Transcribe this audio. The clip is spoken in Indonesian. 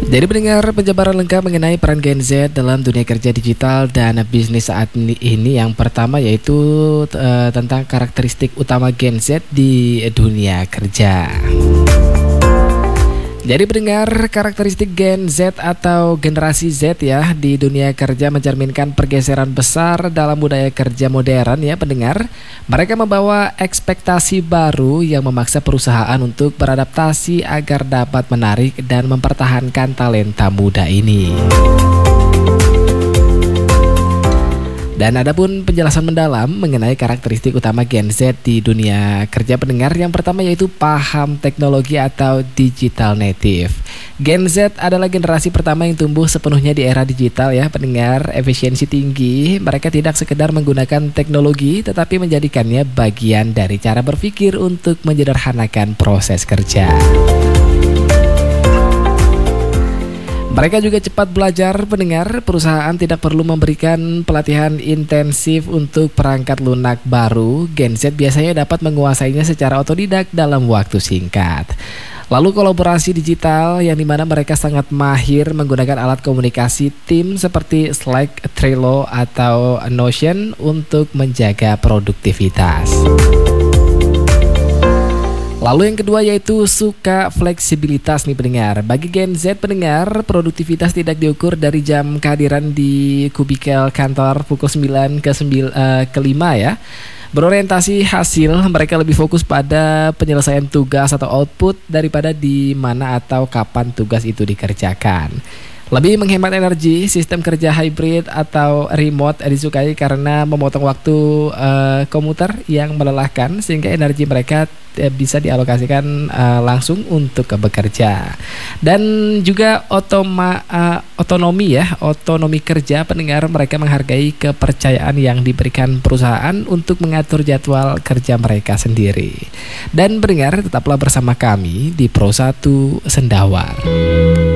Jadi pendengar, penjabaran lengkap mengenai peran Gen Z dalam dunia kerja digital dan bisnis saat ini. Yang pertama yaitu tentang karakteristik utama Gen Z di dunia kerja. Jadi pendengar, karakteristik Gen Z atau generasi Z ya di dunia kerja mencerminkan pergeseran besar dalam budaya kerja modern ya pendengar. Mereka membawa ekspektasi baru yang memaksa perusahaan untuk beradaptasi agar dapat menarik dan mempertahankan talenta muda ini. Dan adapun penjelasan mendalam mengenai karakteristik utama Gen Z di dunia kerja pendengar, yang pertama yaitu paham teknologi atau digital native. Gen Z adalah generasi pertama yang tumbuh sepenuhnya di era digital ya pendengar, efisiensi tinggi. Mereka tidak sekedar menggunakan teknologi tetapi menjadikannya bagian dari cara berpikir untuk menyederhanakan proses kerja. Mereka juga cepat belajar pendengar, perusahaan tidak perlu memberikan pelatihan intensif untuk perangkat lunak baru. Gen Z biasanya dapat menguasainya secara otodidak dalam waktu singkat. Lalu kolaborasi digital yang dimana mereka sangat mahir menggunakan alat komunikasi tim seperti Slack, Trello, atau Notion untuk menjaga produktivitas. Lalu yang kedua yaitu suka fleksibilitas nih pendengar. Bagi Gen Z pendengar, produktivitas tidak diukur dari jam kehadiran di kubikel kantor pukul 9 ke 5 ya. Berorientasi hasil, mereka lebih fokus pada penyelesaian tugas atau output daripada di mana atau kapan tugas itu dikerjakan. Lebih menghemat energi, sistem kerja hybrid atau remote disukai karena memotong waktu komuter yang melelahkan sehingga energi mereka bisa dialokasikan langsung untuk bekerja. Dan juga otonomi kerja pendengar, mereka menghargai kepercayaan yang diberikan perusahaan untuk mengatur jadwal kerja mereka sendiri. Dan pendengar, tetaplah bersama kami di Pro 1 Sendawar.